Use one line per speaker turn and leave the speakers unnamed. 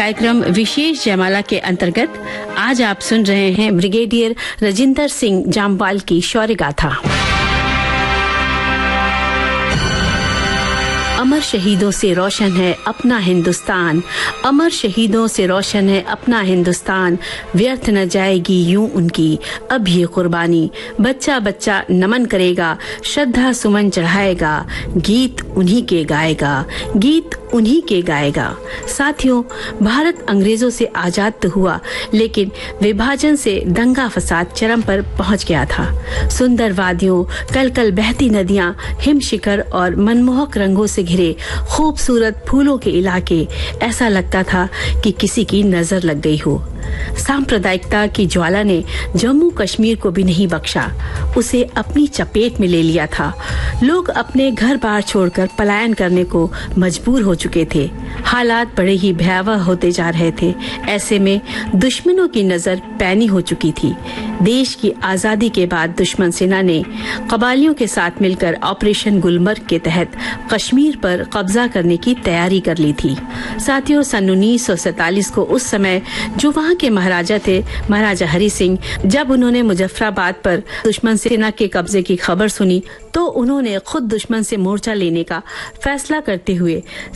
कार्यक्रम विशेष जयमाला के अंतर्गत आज आप सुन रहे हैं ब्रिगेडियर राजिंदर सिंह जामवाल की शौर्य गाथा। अमर शहीदों से रोशन है अपना हिंदुस्तान, अमर शहीदों से रोशन है अपना हिंदुस्तान, व्यर्थ न जाएगी यूं उनकी अब ये कुर्बानी। बच्चा बच्चा नमन करेगा, श्रद्धा सुमन चढ़ाएगा, गीत उन्हीं के गाएगा, गीत उन्हीं के गाएगा। साथियों, भारत अंग्रेजों से आजाद तो हुआ, लेकिन विभाजन से दंगा फसाद चरम पर पहुंच गया था। सुंदर वादियों, कल कल बहती नदियां, हिम शिखर और मनमोहक रंगों से घिरे खूबसूरत फूलों के इलाके, ऐसा लगता था कि किसी की नजर लग गई हो। सांप्रदायिकता की ज्वाला ने जम्मू कश्मीर को भी नहीं बख्शा, उसे अपनी चपेट में ले लिया था। लोग अपने घर बार छोड़कर पलायन करने को मजबूर हो चुके थे। हालात बड़े ही भयावह होते जा रहे थे। ऐसे में दुश्मनों की नजर पैनी हो चुकी थी। देश की आजादी के बाद दुश्मन सेना ने कबालियों के साथ मिलकर ऑपरेशन गुलमर्ग के तहत कश्मीर पर कब्जा करने की तैयारी कर ली थी। साथियों, सन 1947 को उस समय जो वहाँ के महाराजा थे, महाराजा हरि सिंह, जब उन्होंने मुजफ्फराबाद पर दुश्मन सेना के कब्जे की खबर सुनी तो उन्होंने खुद दुश्मन से मोर्चा लेने का फैसला करते हुए